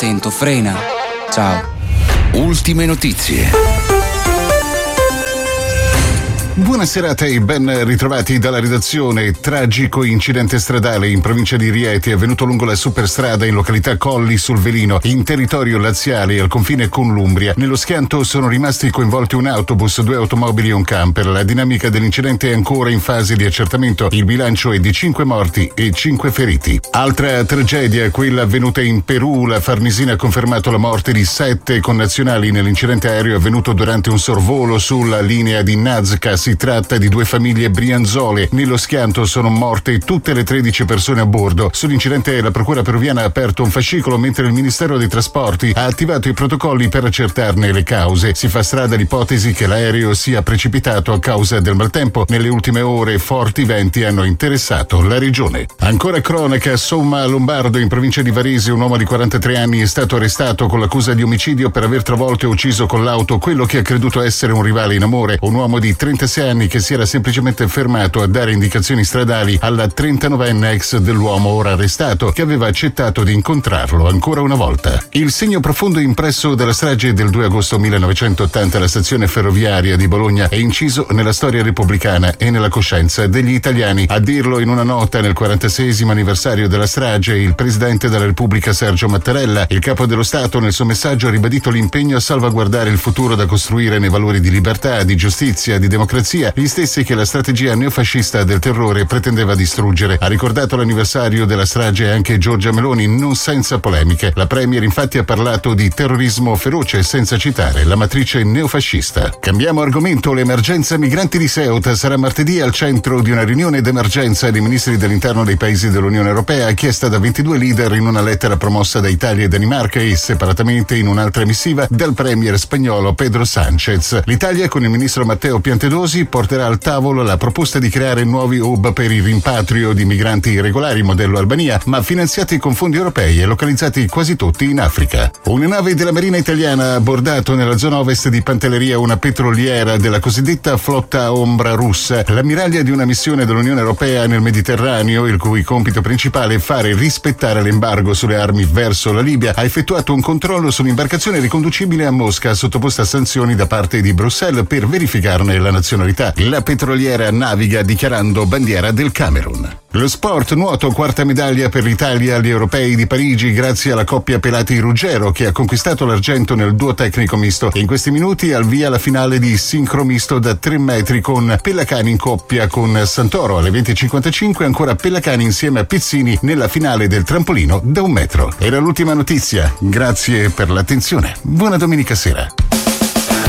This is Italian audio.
attento, frena. Ciao. Ultime notizie. Buona serata e ben ritrovati dalla redazione. Tragico incidente stradale in provincia di Rieti avvenuto lungo la superstrada in località Colli sul Velino, in territorio laziale al confine con l'Umbria. Nello schianto sono rimasti coinvolti un autobus, 2 automobili e un camper. La dinamica dell'incidente è ancora in fase di accertamento. Il bilancio è di 5 morti e 5 feriti. Altra tragedia, quella avvenuta in Perù. La Farnesina ha confermato la morte di 7 connazionali nell'incidente aereo avvenuto durante un sorvolo sulla linea di Nazca. Si tratta di 2 famiglie brianzole. Nello schianto sono morte tutte le 13 persone a bordo. Sull'incidente la procura peruviana ha aperto un fascicolo mentre il Ministero dei Trasporti ha attivato i protocolli per accertarne le cause. Si fa strada l'ipotesi che l'aereo sia precipitato a causa del maltempo. Nelle ultime ore forti venti hanno interessato la regione. Ancora cronaca, Somma Lombardo in provincia di Varese, un uomo di 43 anni è stato arrestato con l'accusa di omicidio per aver travolto e ucciso con l'auto quello che ha creduto essere un rivale in amore. Un uomo di 36 anni che si era semplicemente fermato a dare indicazioni stradali alla 39enne ex dell'uomo ora arrestato, che aveva accettato di incontrarlo ancora una volta. Il segno profondo impresso dalla strage del 2 agosto 1980 alla stazione ferroviaria di Bologna è inciso nella storia repubblicana e nella coscienza degli italiani. A dirlo in una nota nel 46esimo anniversario della strage, il presidente della Repubblica Sergio Mattarella, il capo dello Stato nel suo messaggio ha ribadito l'impegno a salvaguardare il futuro da costruire nei valori di libertà, di giustizia, di democrazia, gli stessi che la strategia neofascista del terrore pretendeva distruggere. Ha ricordato l'anniversario della strage anche Giorgia Meloni, non senza polemiche. La premier infatti ha parlato di terrorismo feroce senza citare la matrice neofascista. Cambiamo argomento, l'emergenza migranti di Ceuta sarà martedì al centro di una riunione d'emergenza dei ministri dell'interno dei paesi dell'Unione Europea, chiesta da 22 leader in una lettera promossa da Italia e Danimarca e separatamente in un'altra missiva dal premier spagnolo Pedro Sánchez. L'Italia, con il ministro Matteo Piantedosi, porterà al tavolo la proposta di creare nuovi hub per il rimpatrio di migranti irregolari modello Albania, ma finanziati con fondi europei e localizzati quasi tutti in Africa. Una nave della Marina italiana ha abbordato nella zona ovest di Pantelleria una petroliera della cosiddetta flotta ombra russa, l'ammiraglia di una missione dell'Unione Europea nel Mediterraneo, il cui compito principale è fare rispettare l'embargo sulle armi verso la Libia, ha effettuato un controllo sull'imbarcazione riconducibile a Mosca, sottoposta a sanzioni da parte di Bruxelles per verificarne la nazionalità. La petroliera naviga dichiarando bandiera del Camerun. Lo sport, nuoto, 4ª medaglia per l'Italia agli europei di Parigi grazie alla coppia Pelati-Ruggero che ha conquistato l'argento nel duo tecnico misto. In questi minuti al via la finale di sincro misto da 3 metri con Pellacani in coppia con Santoro. Alle 20:55 ancora Pellacani insieme a Pizzini nella finale del trampolino da 1 metro. Era l'ultima notizia. Grazie per l'attenzione. Buona domenica sera.